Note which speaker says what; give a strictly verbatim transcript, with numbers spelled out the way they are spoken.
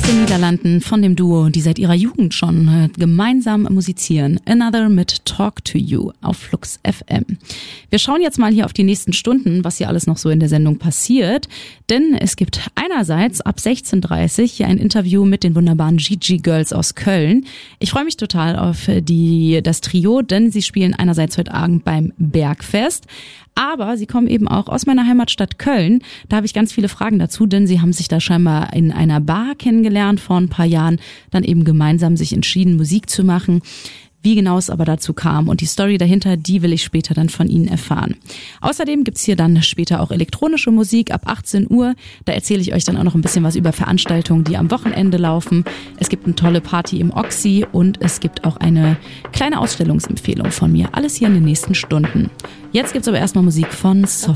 Speaker 1: den Niederlanden von dem Duo, die seit ihrer Jugend schon äh, gemeinsam musizieren. Another mit Talk to You auf Flux F M. Wir schauen jetzt mal hier auf die nächsten Stunden, was hier alles noch so in der Sendung passiert. Denn es gibt einerseits ab sechzehn Uhr dreißig hier ein Interview mit den wunderbaren Gigi Girls aus Köln. Ich freue mich total auf die, das Trio, denn sie spielen einerseits heute Abend beim Bergfest. Aber sie kommen eben auch aus meiner Heimatstadt Köln. Da habe ich ganz viele Fragen dazu, denn sie haben sich da scheinbar in einer Bar kennengelernt vor ein paar Jahren, dann eben gemeinsam sich entschieden, Musik zu machen. Wie genau es aber dazu kam und die Story dahinter, die will ich später dann von Ihnen erfahren. Außerdem gibt's hier dann später auch elektronische Musik ab achtzehn Uhr. Da erzähle ich euch dann auch noch ein bisschen was über Veranstaltungen, die am Wochenende laufen. Es gibt eine tolle Party im Oxy und es gibt auch eine kleine Ausstellungsempfehlung von mir. Alles hier in den nächsten Stunden. Jetzt gibt's aber erstmal Musik von Sophie.